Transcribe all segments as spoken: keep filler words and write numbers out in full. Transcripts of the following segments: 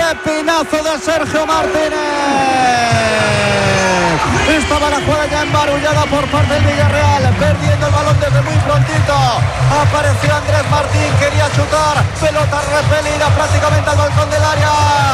pepinazo de Sergio Martínez. Estaba la jugada ya embarullada por parte del Villarreal, perdiendo el balón desde muy prontito. Apareció Andrés Martín, quería chutar, pelota repelida prácticamente al balcón del área.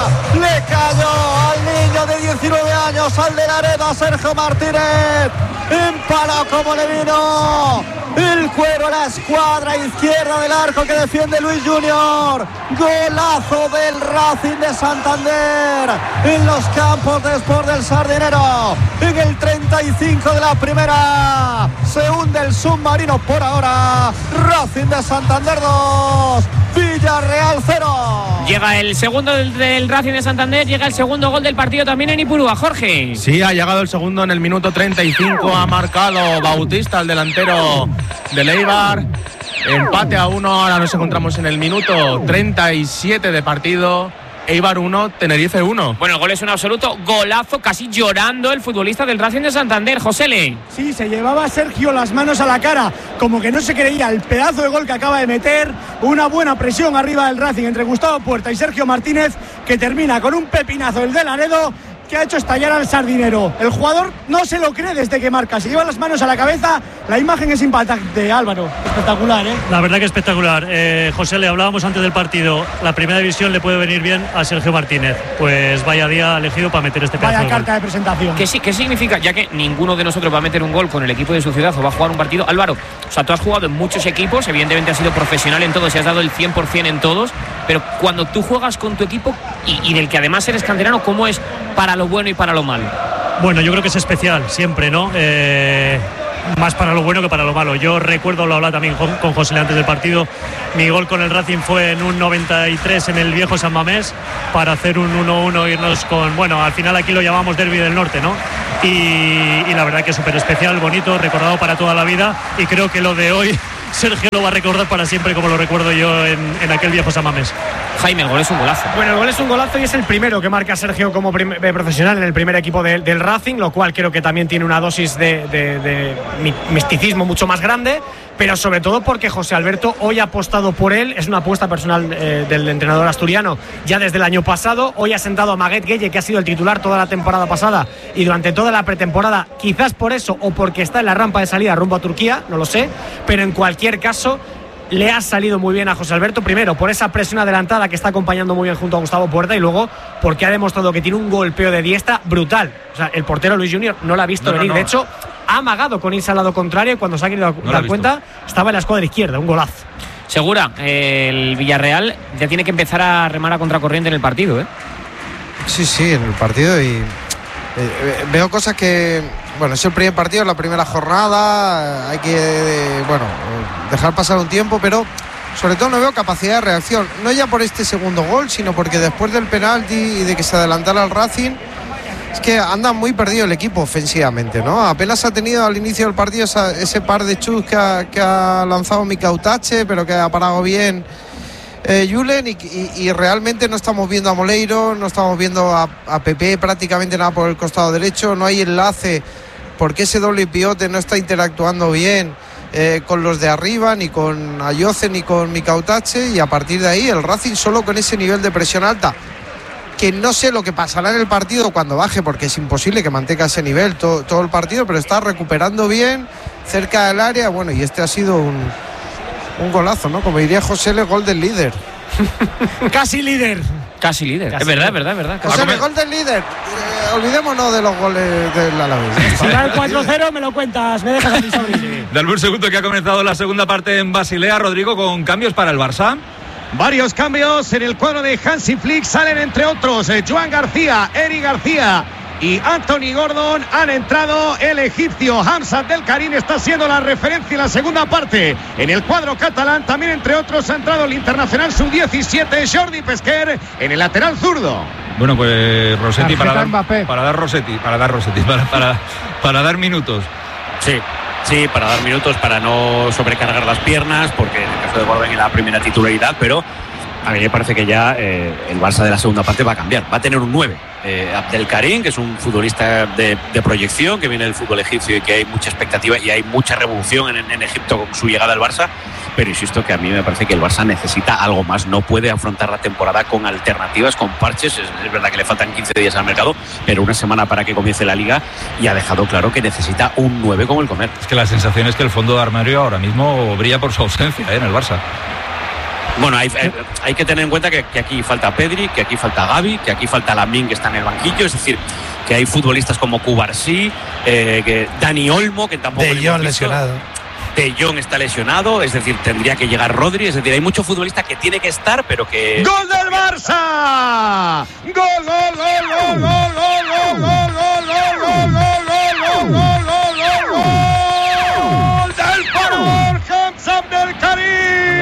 Le cayó al niño de diecinueve años, al de Laredo, a Sergio Martínez. Empalado como le vino el cuero a la escuadra izquierda del arco que defiende Luis Junior. Golazo del Racing de Santander en los campos de Sport del Sardinero. En el treinta y cinco de la primera se hunde el submarino por ahora. Racing de Santander dos, Villarreal cero. Llega el segundo del, del Racing de Santander, llega el segundo gol del partido también en Ipurúa, Jorge. Sí, ha llegado el segundo en el minuto treinta y cinco, ha marcado Bautista, el delantero del Eibar. Empate a uno, ahora nos encontramos en el minuto treinta y siete de partido. Eibar uno, Tenerife uno. Bueno, el gol es un absoluto golazo, casi llorando el futbolista del Racing de Santander, Josele. Sí, se llevaba Sergio las manos a la cara, como que no se creía el pedazo de gol que acaba de meter. Una buena presión arriba del Racing entre Gustavo Puerta y Sergio Martínez, que termina con un pepinazo el de Laredo, que ha hecho estallar al Sardinero. El jugador no se lo cree desde que marca, se lleva las manos a la cabeza. La imagen es impactante, Álvaro, espectacular, ¿eh? La verdad que espectacular. eh, José, le hablábamos antes del partido, la primera división le puede venir bien a Sergio Martínez. Pues vaya día elegido para meter este pedazo Vaya de carta gol. de presentación. ¿Qué, ¿Qué significa? Ya que ninguno de nosotros va a meter un gol con el equipo de su ciudad o va a jugar un partido. Álvaro, o sea, tú has jugado en muchos equipos, evidentemente has sido profesional en todos y has dado el cien por ciento en todos, pero cuando tú juegas con tu equipo y, y del que además eres canterano, ¿cómo es para lo bueno y para lo malo? Bueno, yo creo que es especial siempre, ¿no? Eh, más para lo bueno que para lo malo. Yo recuerdo, lo hablaba también con, con José antes del partido, mi gol con el Racing fue en un noventa y tres en el viejo San Mamés para hacer un uno uno, irnos con, bueno, al final aquí lo llamamos Derbi del Norte, ¿no? Y, y la verdad que es súper especial, bonito, recordado para toda la vida, y creo que lo de hoy Sergio lo va a recordar para siempre como lo recuerdo yo en, en aquel viejo San Mamés. Jaime, el gol es un golazo. Bueno, el gol es un golazo y es el primero que marca Sergio como prim- eh, profesional en el primer equipo de, del Racing, lo cual creo que también tiene una dosis de, de, de misticismo mucho más grande, pero sobre todo porque José Alberto hoy ha apostado por él. Es una apuesta personal eh, del entrenador asturiano ya desde el año pasado. Hoy ha sentado a Maguet Gueye, que ha sido el titular toda la temporada pasada y durante toda la pretemporada, quizás por eso o porque está en la rampa de salida rumbo a Turquía, no lo sé, pero en cualquier caso le ha salido muy bien a José Alberto, primero por esa presión adelantada que está acompañando muy bien junto a Gustavo Puerta, y luego porque ha demostrado que tiene un golpeo de diestra brutal. O sea, el portero Luis Junior no lo ha visto no, venir, no, no. De hecho ha amagado con irse al lado contrario y cuando se ha querido no dar cuenta estaba en la escuadra izquierda, un golazo. Segura, eh, el Villarreal ya tiene que empezar a remar a contracorriente en el partido, ¿eh? Sí, sí, en el partido, y eh, veo cosas que, bueno, es el primer partido, la primera jornada, hay que, eh, bueno, dejar pasar un tiempo, pero sobre todo no veo capacidad de reacción, no ya por este segundo gol, sino porque después del penalti y de que se adelantara el Racing, es que anda muy perdido el equipo ofensivamente, ¿no? Apenas ha tenido al inicio del partido esa, ese par de chus que ha, que ha lanzado Mika Utache, pero que ha parado bien eh, Julen, y, y, y realmente no estamos viendo a Moleiro, no estamos viendo a, a Pepe prácticamente nada por el costado derecho, no hay enlace porque ese doble pivote no está interactuando bien eh, con los de arriba, ni con Ayoce ni con Mika Utache, y a partir de ahí el Racing solo con ese nivel de presión alta, que no sé lo que pasará en el partido cuando baje, porque es imposible que mantenga ese nivel todo, todo el partido, pero está recuperando bien cerca del área. Bueno, y este ha sido un, un golazo, ¿no? Como diría José, el gol del líder. Casi líder. Casi líder, Casi es verdad, es verdad, es verdad. José, el gol del líder. Eh, olvidémonos de los goles del Alavés. Si da el cuatro cero me lo cuentas, me dejas a mi sobrino. Dame un segundo, que ha comenzado la segunda parte en Basilea, Rodrigo, con cambios para el Barça. Varios cambios en el cuadro de Hansi Flick, salen entre otros eh, Joan García, Eri García y Anthony Gordon. Han entrado el egipcio Hamza Del Karim, está siendo la referencia en la segunda parte en el cuadro catalán. También entre otros ha entrado el internacional sub diecisiete Jordi Pesquer en el lateral zurdo. Bueno, pues Rossetti para dar, para dar Rossetti, para dar Rossetti, para, para, para dar minutos. Sí. Sí, para dar minutos, para no sobrecargar las piernas, porque en el caso de Gordon en la primera titularidad, pero a mí me parece que ya eh, el Barça de la segunda parte va a cambiar, va a tener un nueve. Eh, Abdel Karim, que es un futbolista de, de proyección, que viene del fútbol egipcio y que hay mucha expectativa y hay mucha revolución en, en Egipto con su llegada al Barça, pero insisto que a mí me parece que el Barça necesita algo más, no puede afrontar la temporada con alternativas, con parches. Es, es verdad que le faltan quince días al mercado, pero una semana para que comience la Liga, y ha dejado claro que necesita un nueve como el Comer. Es que la sensación es que el fondo de armario ahora mismo brilla por su ausencia, ¿eh?, en el Barça. Bueno, hay, hay, hay que tener en cuenta que, que aquí falta Pedri, que aquí falta Gavi, que aquí falta Lamine, que está en el banquillo. Es decir, que hay futbolistas como Cubarsí, eh, que Dani Olmo, que tampoco... De Jong lesionado. De Jong está lesionado, es decir, tendría que llegar Rodri. Es decir, hay mucho futbolista que tiene que estar, pero que... ¡Gol del Barça! ¡Gol, gol, gol, gol, gol, gol, gol, gol, gol, gol, gol, gol, gol, gol del Faro! Hamza Abdel Karim.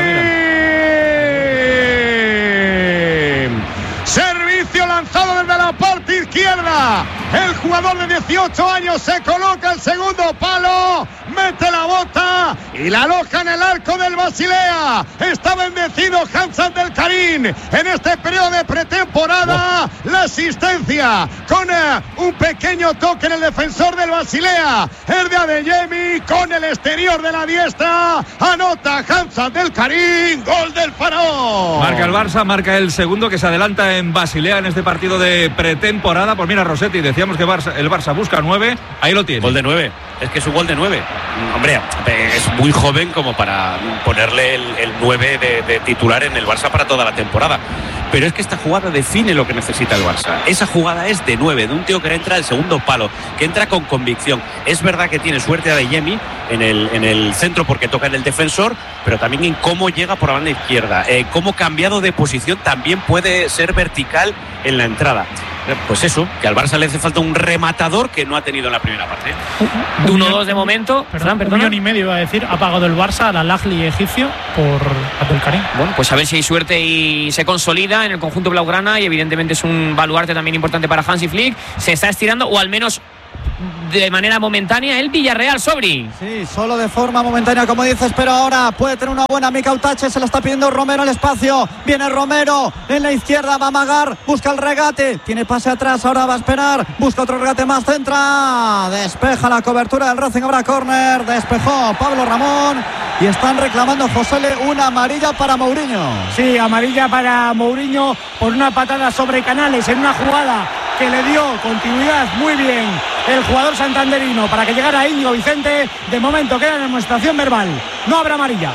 Servicio lanzado desde la parte izquierda. El jugador de dieciocho años se coloca el segundo palo, mete la bota y la aloja en el arco del Basilea. Está bendecido Hamza Abdel Karim en este periodo de pretemporada. Oh. La asistencia con eh, un pequeño toque en el defensor del Basilea, el de Adeyemi, con el exterior de la diestra. Anota Hamza Abdel Karim, gol del Faro. Marca el Barça, marca el segundo, que se adelanta en Basilea en este partido de pretemporada. Pues mira, Rossetti, decíamos que Barça, el Barça busca nueve, ahí lo tiene. Gol de nueve, es que es un gol de nueve. Hombre, es muy joven como para ponerle el, el nueve de, de titular en el Barça para toda la temporada. Pero es que esta jugada define lo que necesita el Barça. Esa jugada es de nueve, de un tío que entra al segundo palo, que entra con convicción. Es verdad que tiene suerte a Adeyemi en el, en el centro porque toca en el defensor, pero también en cómo llega por la banda izquierda, eh, cómo cambiado de posición también puede ser vertical en la entrada. Pues eso, que al Barça le hace falta un rematador que no ha tenido en la primera parte. uno dos de momento. Perdón, perdón. Un millón y medio iba a decir, ha pagado el Barça al Al-Ahly egipcio por Abdel Karim. Bueno, pues a ver si hay suerte y se consolida en el conjunto blaugrana, y evidentemente es un baluarte también importante para Hansi Flick. Se está estirando, o al menos de manera momentánea, el Villarreal. Sobri. Sí, solo de forma momentánea, como dices, pero ahora puede tener una buena Mica Utache. Se la está pidiendo Romero al espacio. Viene Romero en la izquierda, va a amagar, busca el regate, tiene pase atrás, ahora va a esperar, busca otro regate más, centra, despeja la cobertura del Racing, habrá córner, despejó Pablo Ramón y están reclamando, Josele, una amarilla para Mourinho. Sí, amarilla para Mourinho por una patada sobre Canales en una jugada que le dio continuidad muy bien el jugador santanderino para que llegara Íñigo Vicente. De momento queda en demostración verbal, no habrá amarilla.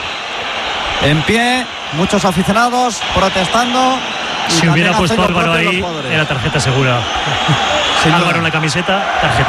En pie, muchos aficionados protestando. Si hubiera puesto Álvaro ahí, era tarjeta segura. Álvaro en la camiseta, tarjeta.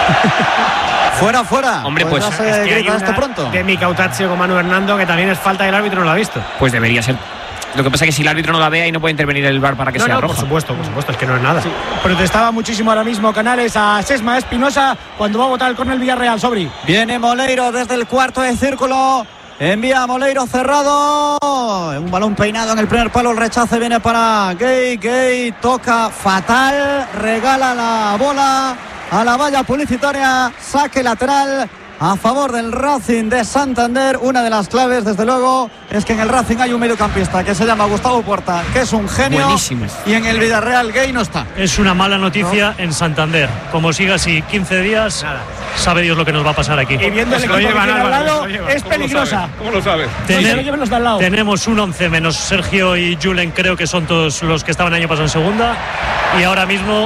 Fuera, fuera. Hombre, pues, pues pues ya se es que grita hay esto pronto. De Mica Utache con Manu Hernando, que también es falta y el árbitro no lo ha visto. Pues debería ser. Lo que pasa es que si el árbitro no la ve, ahí no puede intervenir el V A R para que no, sea no, roja. Por supuesto, por supuesto, es que no es nada. Sí. Protestaba muchísimo ahora mismo Canales a Sesma Espinosa cuando va a botar el córner Villarreal. Sobri. Viene Moleiro desde el cuarto de círculo. Envía a Moleiro cerrado. Un balón peinado en el primer palo. El rechace viene para Gay. Gay toca fatal. Regala la bola a la valla publicitaria. Saque lateral a favor del Racing de Santander. Una de las claves, desde luego, es que en el Racing hay un mediocampista que se llama Gustavo Puerta, que es un genio. Buenísimo. Y en el Villarreal Gay no está. Es una mala noticia ¿no? en Santander. Como siga así quince días, nada. Sabe Dios lo que nos va a pasar aquí. Y viendo el equipo que tiene al lado, es peligrosa. ¿Cómo lo sabes? Tener, los de al lado. Tenemos un once menos Sergio y Julen, creo que son todos los que estaban el año pasado en segunda. Y ahora mismo,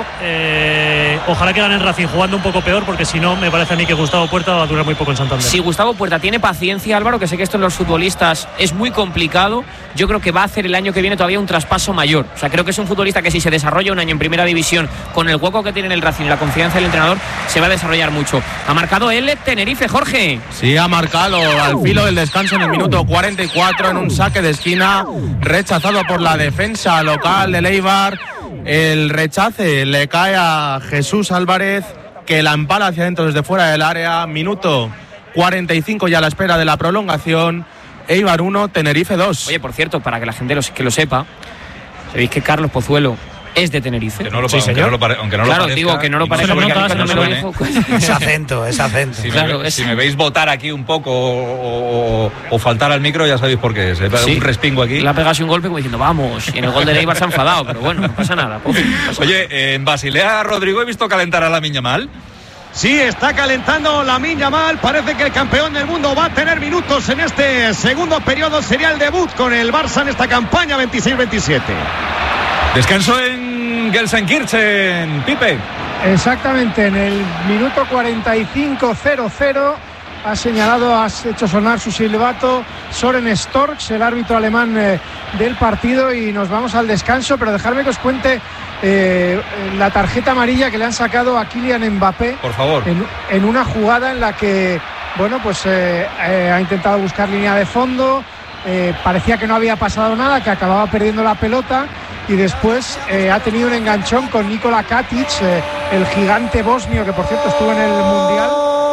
eh, ojalá que ganen Racing jugando un poco peor, porque si no, me parece a mí que Gustavo Puerta va a durar muy poco en Santander. Si Gustavo Puerta tiene paciencia, Álvaro, que sé que esto en los futbolistas es muy complicado, yo creo que va a hacer el año que viene todavía un traspaso mayor. O sea, creo que es un futbolista que si se desarrolla un año en primera división, con el hueco que tiene en el Racing y la confianza del entrenador, se va a desarrollar mucho. Ha marcado el Tenerife, Jorge. Sí, ha marcado al filo del descanso en el minuto cuarenta y cuatro en un saque de esquina, rechazado por la defensa local de Eibar. El rechace le cae a Jesús Álvarez, que la empala hacia adentro desde fuera del área. Minuto cuarenta y cinco ya a la espera de la prolongación. Eibar uno, Tenerife dos. Oye, por cierto, para que la gente lo, que lo sepa, sabéis que Carlos Pozuelo es de Tenerife. Que no lo, sí, aunque no lo, pare, aunque no claro, lo parezca. digo que no lo parezca, porque a mí no me lo dijo. Es acento, es acento. Si, claro, me, es... si me veis votar aquí un poco o, o, o faltar al micro, ya sabéis por qué es. ¿eh? Sí. Un respingo aquí. Le ha pegado un golpe como diciendo, vamos. Y en el gol de Eibar se ha enfadado, pero bueno, no pasa nada. Pues, pasa Oye, nada. En Basilea, Rodrigo, he visto calentar a Lamine Yamal. Sí, está calentando Lamine Yamal. Parece que el campeón del mundo va a tener minutos en este segundo periodo. Sería el debut con el Barça en esta campaña veintiséis veintisiete. Descanso en Gelsenkirchen, Pipe. Exactamente, en el minuto cuarenta y cinco cero cero ha señalado, ha hecho sonar su silbato Søren Storks, el árbitro alemán eh, del partido, y nos vamos al descanso. Pero dejadme que os cuente eh, la tarjeta amarilla que le han sacado a Kylian Mbappé. Por favor. En, en una jugada en la que, bueno, pues eh, eh, ha intentado buscar línea de fondo, eh, parecía que no había pasado nada, que acababa perdiendo la pelota, y después eh, ha tenido un enganchón con Nikola Katic, eh, el gigante bosnio, que por cierto estuvo en el Mundial.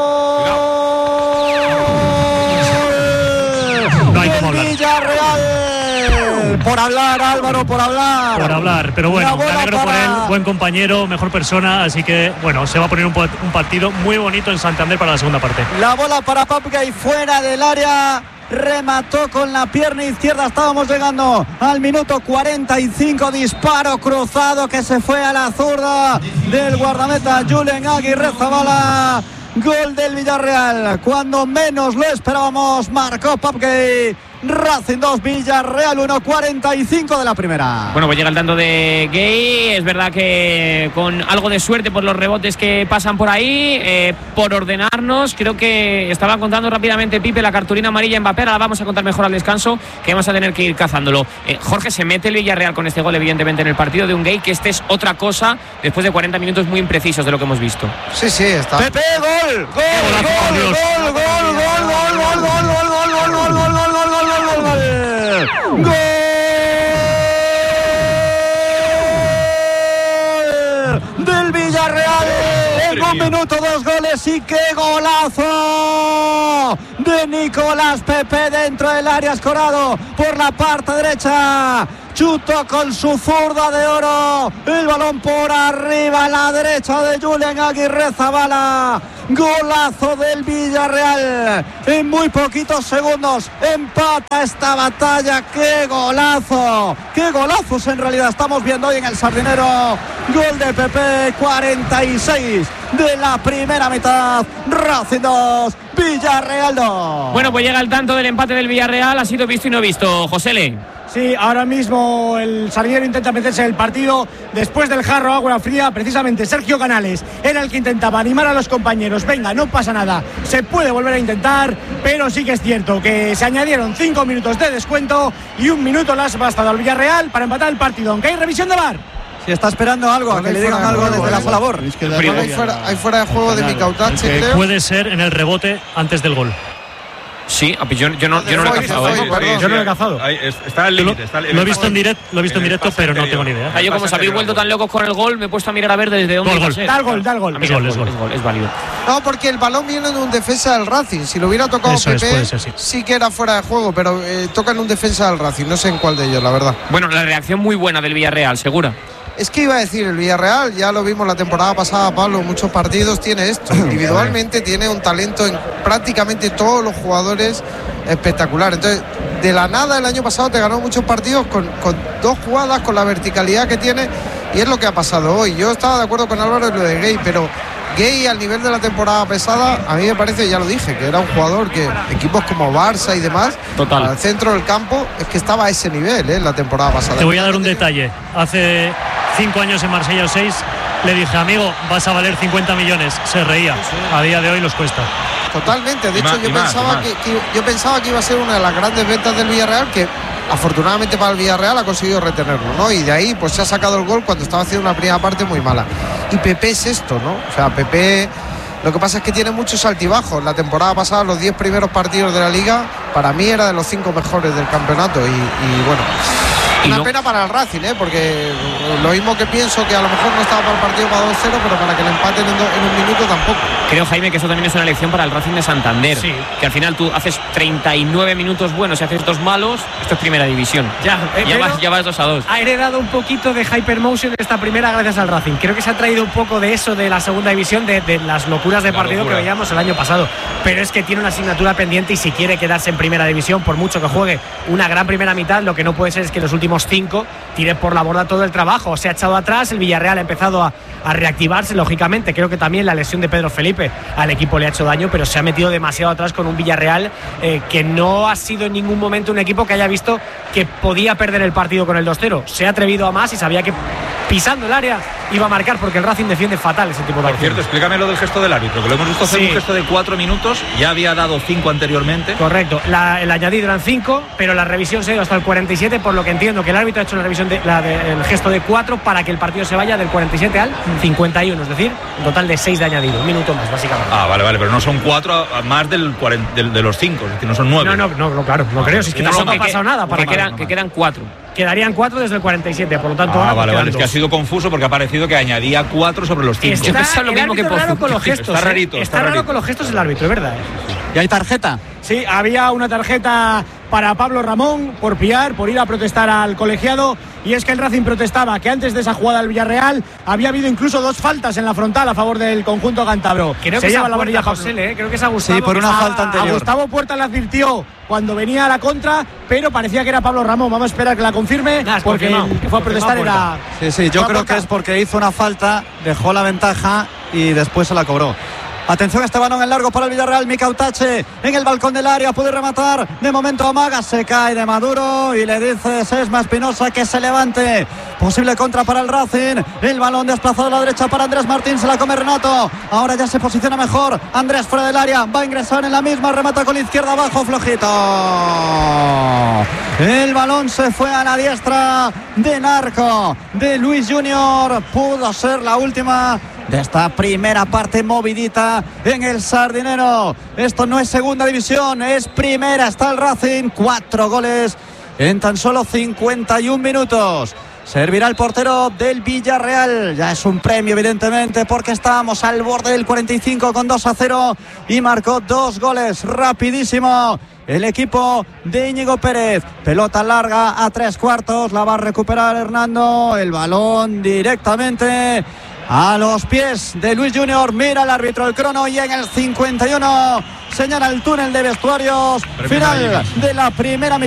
No hay como hablar. Villarreal. Por hablar, Álvaro, por hablar. Por hablar, pero bueno, me alegro por él, buen compañero, mejor persona, así que bueno, se va a poner un, un partido muy bonito en Santander para la segunda parte. La bola para Papgay fuera del área. Remató con la pierna izquierda. Estábamos llegando al minuto cuarenta y cinco. Disparo cruzado que se fue a la zurda del guardameta Julen Aguirrezabala. Gol del Villarreal. Cuando menos lo esperábamos, marcó Papgay. Racing dos, Villarreal uno, cuarenta y cinco de la primera. Bueno, pues llega el tanto de Gay. Es verdad que con algo de suerte por los rebotes que pasan por ahí, eh, por ordenarnos. Creo que estaba contando rápidamente Pipe la cartulina amarilla en Mbappé. Ahora la vamos a contar mejor al descanso, que vamos a tener que ir cazándolo. eh, Jorge, se mete el Villarreal con este gol evidentemente en el partido de un Gay, que este es otra cosa después de cuarenta minutos muy imprecisos de lo que hemos visto. Sí, sí, está. Pepe, gol, gol, gol, gol, gol, gol, gol, gol, gol, gol, gol, gol, gol, gol, gol, gol, gol, del Villarreal. En un minuto dos goles, y qué golazo de Nicolás Pepe dentro del área, escorado por la parte derecha. Chutó con su zurda de oro el balón por arriba a la derecha de Julen Aguirrezabala. Golazo del Villarreal. En muy poquitos segundos empata esta batalla. ¡Qué golazo! ¡Qué golazos en realidad estamos viendo hoy en el Sardinero! Gol de Pepe, cuarenta y seis de la primera mitad. Racing dos, Villarreal dos. Bueno, pues llega el tanto del empate del Villarreal. Ha sido visto y no visto, Josele. Sí, ahora mismo el Sardinero intenta meterse en el partido después del jarro agua fría. Precisamente Sergio Canales era el que intentaba animar a los compañeros. Venga, no pasa nada, se puede volver a intentar, pero sí que es cierto que se añadieron cinco minutos de descuento y un minuto las bastado al Villarreal para empatar el partido, aunque hay revisión de V A R. Si está esperando algo, a que le digan algo desde la sala B O R. Es que hay, fuera, hay fuera de juego de Micautache, creo. Puede ser en el rebote antes del gol. Sí, yo, yo, no, yo no lo he cazado. Sí, sí, ¿eh? sí, Yo no lo he sí, cazado. ahí está el límite. Está el- Lo he visto en directo, lo he visto en en el directo, pase pero no anterior. tengo ni idea. Ah, yo como os habéis vuelto tan locos con el gol, me he puesto a mirar a ver desde dónde Gol, iba a gol. ser. Da el gol, da el gol. Ah, mira, Es gol, es gol. es gol, es válido. No, porque el balón viene de un defensa del Racing. Si lo hubiera tocado Eso es, Pepe, puede ser, sí. sí que era fuera de juego, pero eh, tocan un defensa del Racing. No sé en cuál de ellos, la verdad. Bueno, la reacción muy buena del Villarreal, segura. Es que iba a decir, el Villarreal, ya lo vimos la temporada pasada, Pablo, muchos partidos tiene esto. Individualmente tiene un talento en prácticamente todos los jugadores espectacular. Entonces, de la nada el año pasado te ganó muchos partidos con, con dos jugadas, con la verticalidad que tiene, y es lo que ha pasado hoy. Yo estaba de acuerdo con Álvaro en lo de Gay, pero Gay al nivel de la temporada pasada, a mí me parece, ya lo dije, que era un jugador que equipos como Barça y demás, Total. al centro del campo, es que estaba a ese nivel, ¿eh? La temporada pasada. Te voy a dar un detalle. Hace cinco años en Marsella o seis le dije, amigo, vas a valer cincuenta millones. Se reía. A día de hoy los cuesta. Totalmente. De Y hecho, más, yo y más, pensaba y más. que, que- yo pensaba que iba a ser una de las grandes ventas del Villarreal, que afortunadamente para el Villarreal ha conseguido retenerlo, ¿no? Y de ahí pues se ha sacado el gol cuando estaba haciendo una primera parte muy mala. Y Pepe es esto, ¿no? O sea, Pepe, lo que pasa es que tiene muchos altibajos. La temporada pasada, los diez primeros partidos de la Liga, para mí era de los cinco mejores del campeonato. Y, y bueno, Y una no- pena para el Racing, ¿eh? Porque lo mismo que pienso que a lo mejor no estaba para el partido para dos cero, pero para que le empaten en, do- en un minuto tampoco. creo, Jaime, que eso también es una lección para el Racing de Santander. Sí. Que al final tú haces treinta y nueve minutos buenos y haces dos malos, esto es primera división. Ya, eh, ya, pero vas, ya vas dos a dos. Ha heredado un poquito de hypermotion esta primera gracias al Racing. Creo que se ha traído un poco de eso de la segunda división, de, de las locuras de La partido locura. que veíamos el año pasado. Pero es que tiene una asignatura pendiente y si quiere quedarse en primera división, por mucho que juegue una gran primera mitad, lo que no puede ser es que en los últimos cinco tire por la borda todo el trabajo. Se ha echado atrás, el Villarreal ha empezado a, a reactivarse, lógicamente. Creo que también la lesión de Pedro Felipe al equipo le ha hecho daño, pero se ha metido demasiado atrás con un Villarreal eh, que no ha sido en ningún momento un equipo que haya visto que podía perder el partido con el dos cero. Se ha atrevido a más y sabía que pisando el área iba a marcar, porque el Racing defiende fatal ese tipo de Por acciones. cierto, explícame lo del gesto del árbitro, que lo hemos visto hacer Sí. un gesto de cuatro minutos, ya había dado cinco anteriormente. Correcto, la, el añadido eran cinco, pero la revisión se ha ido hasta el cuarenta y siete, por lo que entiendo que el árbitro ha hecho la revisión de, la de, el gesto de cuatro para que el partido se vaya del cuarenta y siete al cincuenta y uno, es decir, un total de seis de añadido, un minuto más básicamente. Ah, vale, vale, pero no son cuatro a- a más del cuarenta, del- de los cinco, es decir, no son nueve. No, no, no, no, claro, no creo, si es que No, tampoco que ha pasado que- nada para que quedan, que quedan cuatro. Quedarían cuatro desde el cuarenta y siete, por lo tanto Ah, ahora pues vale, quedan vale, es que ha dos. sido confuso porque ha parecido que añadía cuatro sobre los cinco. Está, Yo pensaba lo el mismo que árbitro por- raro con los gestos, Está ¿eh? rarito, Está, está raro rarito. con los gestos el árbitro, es verdad. ¿Y hay tarjeta? Sí, había una tarjeta para Pablo Ramón por pillar, por ir a protestar al colegiado. Y es que el Racing protestaba que antes de esa jugada del Villarreal había habido incluso dos faltas en la frontal a favor del conjunto cántabro. Creo Se que lleva esa la Puerta, varilla José, ¿eh? Creo que es a Gustavo. Sí, por que una está- falta anterior. A Gustavo Puerta le advirtió cuando venía a la contra, pero parecía que era Pablo Ramón. Vamos a esperar que la confirme, Nah, es porque confirmado. el que fue a protestar Confirmado era. Sí, sí, yo fue a creo Puerta. que es porque hizo una falta, dejó la ventaja y después se la cobró. Atención a este balón en largo para el Villarreal. Mika Utache en el balcón del área, puede rematar. De momento amaga, se cae de Maduro y le dice Sesma Espinosa que se levante. Posible contra para el Racing. El balón desplazado a la derecha para Andrés Martín, se la come Renato. Ahora ya se posiciona mejor. Andrés fuera del área, va a ingresar en la misma, remata con la izquierda abajo, flojito. El balón se fue a la diestra de Narco, de Luis Junior. Pudo ser la última de esta primera parte movidita en el Sardinero. Esto no es segunda división, es primera. Está el Racing, cuatro goles en tan solo cincuenta y un minutos. Servirá el portero del Villarreal. Ya es un premio, evidentemente, porque estábamos al borde del cuarenta y cinco con dos a cero y marcó dos goles rapidísimo el equipo de Íñigo Pérez. Pelota larga a tres cuartos, la va a recuperar Hernando. El balón directamente a los pies de Luis Junior. Mira el árbitro el crono y en el cincuenta y uno señala el túnel de vestuarios. Premio Final Madrid. de la primera mitad.